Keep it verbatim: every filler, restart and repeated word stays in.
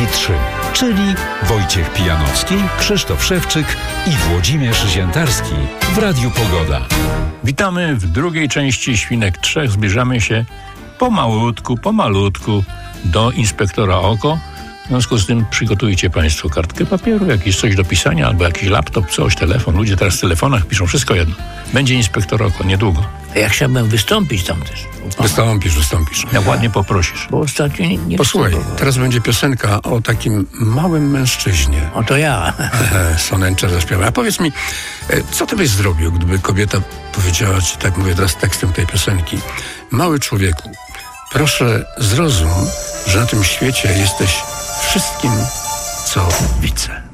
Polski trzy, czyli Wojciech Pijanowski, Krzysztof Szewczyk i Włodzimierz Ziętarski w Radiu Pogoda. Witamy w drugiej części Świnek trzech. Zbliżamy się pomalutku, pomalutku do inspektora oko. W związku z tym przygotujcie Państwo kartkę papieru, jakieś coś do pisania, albo jakiś laptop, coś, telefon. Ludzie teraz w telefonach piszą wszystko jedno. Będzie inspektor oko niedługo. A ja chciałbym wystąpić tam też. Wystąpisz, wystąpisz. Jak ładnie poprosisz. Bo ostatnio nie, nie Posłuchaj, występował. teraz będzie piosenka o takim małym mężczyźnie. O, to ja. Ehe, Sonęcza zaśpiewa. A powiedz mi, e, co ty byś zrobił, gdyby kobieta powiedziała ci, tak mówię teraz tekstem tej piosenki: mały człowieku, proszę zrozum, że na tym świecie jesteś wszystkim, co widzę.